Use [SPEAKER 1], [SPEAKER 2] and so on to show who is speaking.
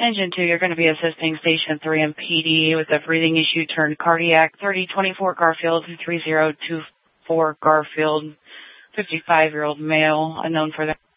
[SPEAKER 1] Engine 2, you're going to be assisting Station 3 and PD with a breathing issue turned cardiac. 3024 Garfield, 3024 Garfield, 55-year-old male, unknown for the